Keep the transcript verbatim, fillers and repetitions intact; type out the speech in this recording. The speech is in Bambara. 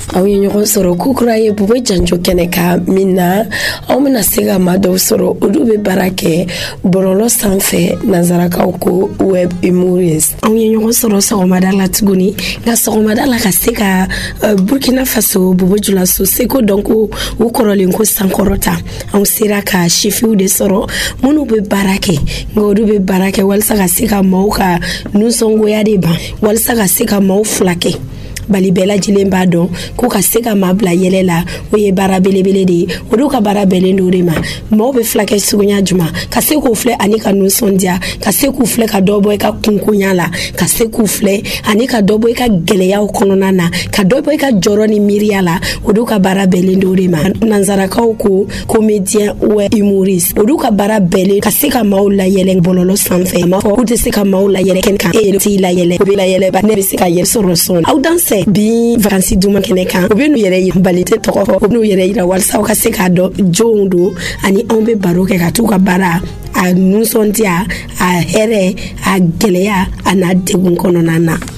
aw ye ɲɔgɔn sɔrɔ kukura ye Bubu Janjo kɛnɛ ka min na aw bɛna se ka maa dɔw sɔrɔ olu bɛ baara kɛ bɔlɔlɔ sanfɛ nanzarakaw ko web humorist. Aw ye ɲɔgɔn sɔrɔ sɔgɔmada la tuguni nka sɔgɔmada la ka se ka uh, Burkina Faso Bubu Julaso seko dɔn ko u kɔrɔlen ko sankɔrɔta anw sera ka sifiw de sɔrɔ minnu bɛ baara kɛ nka olu bɛ baara kɛ walasa ka se ka maaw ka nusɔngoya de ban walasa ka se ka maaw fila kɛ bali bɛɛ lajɛlen b'a dɔn ko ka se ka maa bila yɛlɛ la o ye baara belebele de ye olu ka baara bɛnnen do de ma maaw bɛ filakɛ suguya juma ka se k'u filɛ ani ka nusɔndiya ka se k'u filɛ ka dɔ bɔ i ka kunkonya la ka se k'u filɛ ani ka dɔ bɔ i ka gɛlɛyaw kɔnɔna na ka dɔ bɔ i ka jɔrɔ ni miiriya la olu ka baara bɛnnen do de ma nanzarakaw ko comédien web humoriste olu ka baara bɛnnen ka se ka maaw layɛlɛ bɔlɔlɔ sanfɛ ma fɔ k'u tɛ se ka maaw layɛlɛ kɛnɛ kan e yɛrɛ t'i layɛlɛ o bɛ layɛlɛ ba ne bɛ se ka yɛrɛ sɔrɔ sɔn aw danse bi vacances duma kɛnɛ kan u bɛ n'u yɛrɛ yira bali tɛ tɔgɔ fɔ u bɛ n'u yɛrɛ yira walasa u ka se k'a dɔn jɔnw don ani anw bɛ baro kɛ ka t'u ka baara a nusɔndiya a hɛrɛ a gɛlɛya a n'a degun kɔnɔna na.